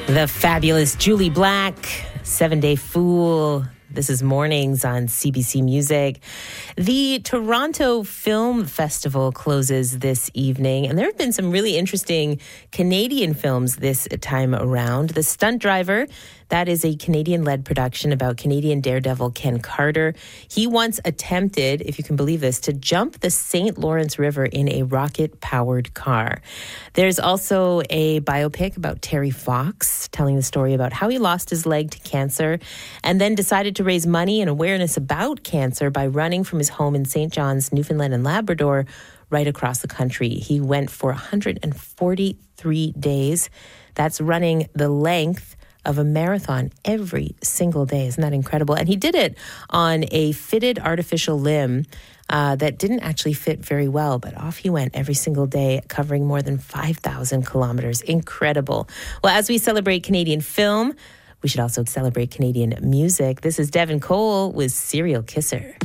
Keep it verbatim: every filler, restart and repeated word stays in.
The fabulous Julie Black, Seven Day Fool. This is Mornings on C B C Music. The Toronto Film Festival closes this evening, and there have been some really interesting Canadian films this time around. The Stunt Driver, that is a Canadian-led production about Canadian daredevil Ken Carter. He once attempted, if you can believe this, to jump the Saint Lawrence River in a rocket-powered car. There's also a biopic about Terry Fox, telling the story about how he lost his leg to cancer and then decided to raise money and awareness about cancer by running from his home in Saint John's, Newfoundland and Labrador, right across the country. He went for one hundred forty-three days. That's running the length of a marathon every single day. Isn't that incredible? And he did it on a fitted artificial limb uh, that didn't actually fit very well, but off he went every single day, covering more than five thousand kilometers. Incredible. Well, as we celebrate Canadian film, we should also celebrate Canadian music. This is Devin Cole with Serial Kisser.